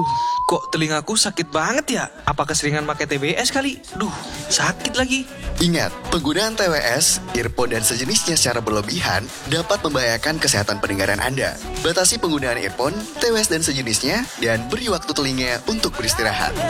Aduh, kok telingaku sakit banget ya? Apa keseringan pakai TWS kali? Duh, sakit lagi. Ingat, penggunaan TWS, earphone dan sejenisnya secara berlebihan dapat membahayakan kesehatan pendengaran Anda. Batasi penggunaan earphone, TWS dan sejenisnya, dan beri waktu telinga untuk beristirahat.